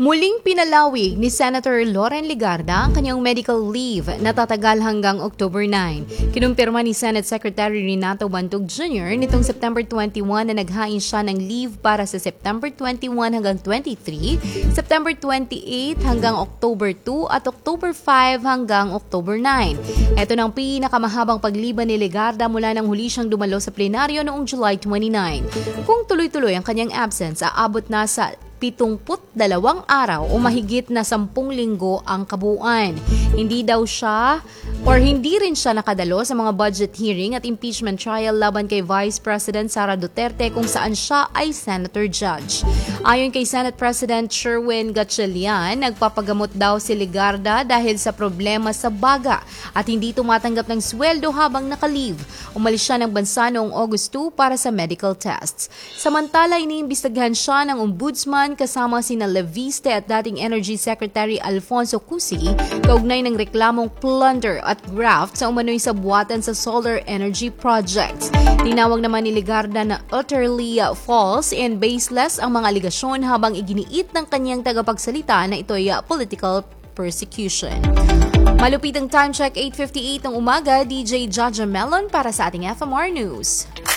Muling pinalawig ni Senator Loren Legarda ang kanyang medical leave na tatagal hanggang October 9. Kinumpirma ni Senate Secretary Renato Bantog Jr. nitong September 21 na naghain siya ng leave para sa September 21 hanggang 23, September 28 hanggang October 2 at October 5 hanggang October 9. Ito ng pinakamahabang pagliban ni Legarda mula nang huli siyang dumalo sa plenaryo noong July 29. Kung tuloy-tuloy ang kanyang absence, aabot na sa 72 araw o mahigit na 10 linggo ang kabuuan. Hindi rin siya nakadalo sa mga budget hearing at impeachment trial laban kay Vice President Sara Duterte kung saan siya ay senator judge. Ayon kay Senate President Sherwin Gatchalian, nagpapagamot daw si Legarda dahil sa problema sa baga at hindi tumatanggap ng sweldo habang naka-leave. Umalis siya ng bansa noong August 2 para sa medical tests. Samantala, iniimbestigahan siya ng ombudsman kasama sina Leviste at dating Energy Secretary Alfonso Cusi kaugnay ng reklamong plunder at graft sa umano'y sabuatan sa solar energy projects. Tinawag naman ni Legarda na utterly false and baseless ang mga aligasyon habang iginiit ng kanyang tagapagsalita na ito'y political persecution. Malupit ang time check, 8:58 ng umaga. DJ Jaja Melon para sa ating FMR News.